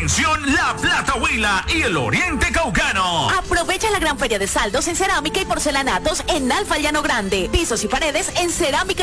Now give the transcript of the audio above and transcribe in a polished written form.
Atención, La Plata Huila y el Oriente Caucano. Aprovecha la gran feria de saldos en cerámica y porcelanatos en Alfa Llano Grande. Pisos y paredes en cerámica